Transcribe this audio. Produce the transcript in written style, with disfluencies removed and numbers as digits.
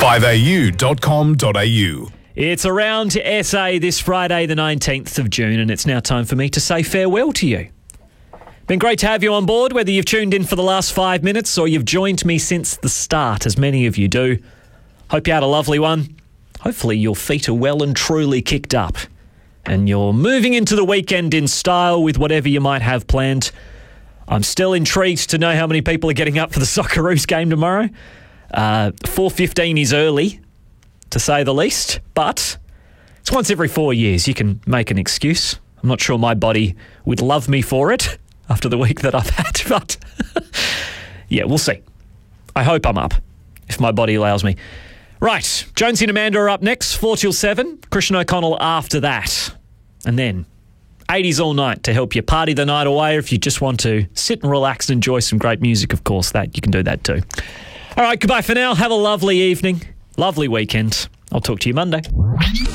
5au.com.au. It's Around SA this Friday, the 19th of June, and it's now time for me to say farewell to you. Been great to have you on board, whether you've tuned in for the last 5 minutes or you've joined me since the start, as many of you do. Hope you had a lovely one. Hopefully your feet are well and truly kicked up and you're moving into the weekend in style with whatever you might have planned. I'm still intrigued to know how many people are getting up for the Socceroos game tomorrow. 4:15 is early, to say the least, but it's once every 4 years. You can make an excuse. I'm not sure my body would love me for it after the week that I've had, but yeah, we'll see. I hope I'm up, if my body allows me. Right, Jonesy and Amanda are up next, 4 till 7. Christian O'Connell after that. And then 80s all night to help you party the night away. If you just want to sit and relax and enjoy some great music, of course, that you can do that too. All right, goodbye for now. Have a lovely evening, lovely weekend. I'll talk to you Monday.